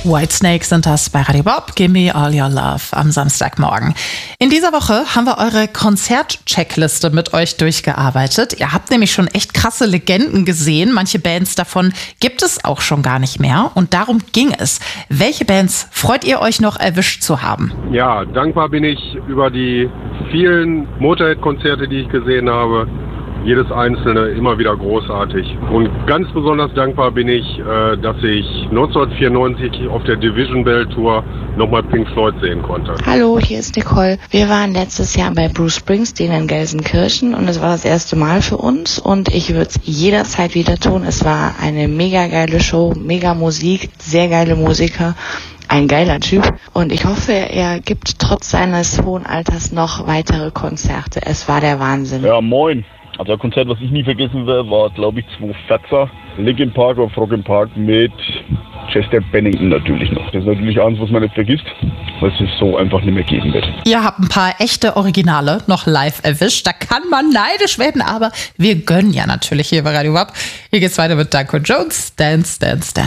Whitesnake sind das bei Radio Bob. Give me all your love am Samstagmorgen. In dieser Woche haben wir eure Konzert-Checkliste mit euch durchgearbeitet. Ihr habt nämlich schon echt krasse Legenden gesehen. Manche Bands davon gibt es auch schon gar nicht mehr. Und darum ging es. Welche Bands freut ihr euch noch erwischt zu haben? Ja, dankbar bin ich über die vielen Motorhead-Konzerte, die ich gesehen habe. Jedes einzelne immer wieder großartig. Und ganz besonders dankbar bin ich, dass ich 1994 auf der Division Bell Tour nochmal Pink Floyd sehen konnte. Hallo, hier ist Nicole. Wir waren letztes Jahr bei Bruce Springsteen in Gelsenkirchen und es war das erste Mal für uns und ich würde es jederzeit wieder tun. Es war eine mega geile Show, mega Musik, sehr geile Musiker. Ein geiler Typ und ich hoffe, er gibt trotz seines hohen Alters noch weitere Konzerte. Es war der Wahnsinn. Ja, moin. Also ein Konzert, was ich nie vergessen werde, war, glaube ich, 2014. Linkin Park auf Rock im Park mit Chester Bennington natürlich noch. Das ist natürlich eins, was man nicht vergisst, weil es so einfach nicht mehr geben wird. Ihr habt ein paar echte Originale noch live erwischt. Da kann man neidisch werden, aber wir gönnen ja natürlich hier bei Radio Bob. Hier geht's weiter mit Danko Jones. Dance, Dance, Dance.